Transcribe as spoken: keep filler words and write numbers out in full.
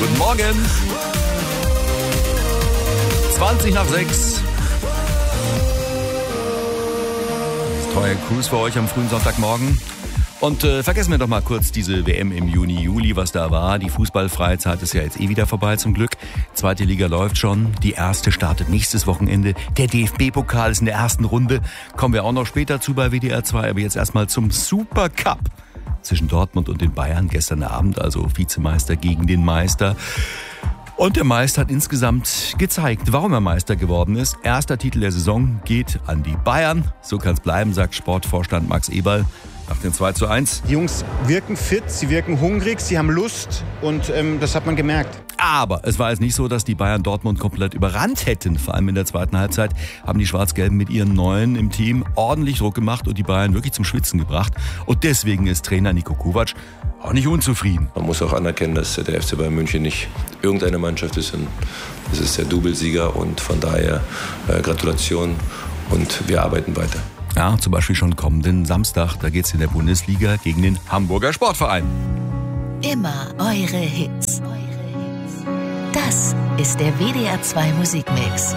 Guten Morgen. zwanzig nach sechs. Treuer Cruise für euch am frühen Sonntagmorgen. Und äh, vergessen wir doch mal kurz diese W M im Juni, Juli, was da war. Die Fußballfreizeit ist ja jetzt eh wieder vorbei zum Glück. Zweite Liga läuft schon. Die erste startet nächstes Wochenende. Der D F B-Pokal ist in der ersten Runde. Kommen wir auch noch später zu bei W D R zwei. Aber jetzt erstmal zum Supercup zwischen Dortmund und den Bayern. Gestern Abend also Vizemeister gegen den Meister. Und der Meister hat insgesamt gezeigt, warum er Meister geworden ist. Erster Titel der Saison geht an die Bayern. So kann es bleiben, sagt Sportvorstand Max Eberl nach dem zwei zu eins. Die Jungs wirken fit, sie wirken hungrig, sie haben Lust und ähm, das hat man gemerkt. Aber es war jetzt nicht so, dass die Bayern Dortmund komplett überrannt hätten. Vor allem in der zweiten Halbzeit haben die Schwarz-Gelben mit ihren Neuen im Team ordentlich Druck gemacht und die Bayern wirklich zum Schwitzen gebracht. Und deswegen ist Trainer Niko Kovac auch nicht unzufrieden. Man muss auch anerkennen, dass der F C Bayern München nicht irgendeine Mannschaft ist. Es ist der Doublesieger und von daher äh, Gratulation und wir arbeiten weiter. Ja, zum Beispiel schon kommenden Samstag, da geht's in der Bundesliga gegen den Hamburger Sportverein. Immer eure Hits. Das ist der W D R zwei Musikmix.